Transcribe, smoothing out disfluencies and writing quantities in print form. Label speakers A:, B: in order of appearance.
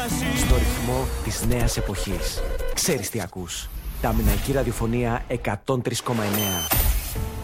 A: Στο ρυθμό της νέας εποχής. Ξέρεις τι ακούς. Τα Μιναϊκή Ραδιοφωνία 103,9.